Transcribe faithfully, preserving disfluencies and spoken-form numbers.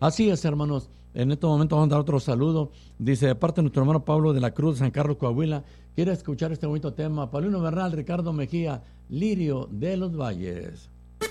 Así es, hermanos. En este momento vamos a dar otro saludo. Dice, de parte de nuestro hermano Pablo de la Cruz de San Carlos, Coahuila, quiere escuchar este bonito tema. Paulino Bernal, Ricardo Mejía, Lirio de los Valles.